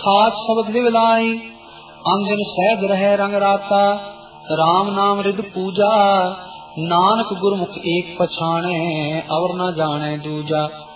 खास शब्द लिवलाई, अंदिन सहज रहे रंग राता, राम नाम रिद पूजा, नानक गुरमुख एक पछाणे, और न जाने दूजा।